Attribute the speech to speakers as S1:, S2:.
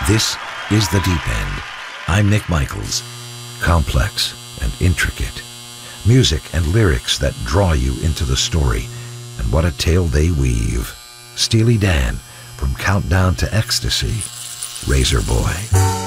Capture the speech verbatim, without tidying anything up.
S1: This is The Deep End. I'm Nick Michaels. Complex and intricate. Music and lyrics that draw you into the story. And what a tale they weave. Steely Dan, From Countdown to Ecstasy, Razor Boy.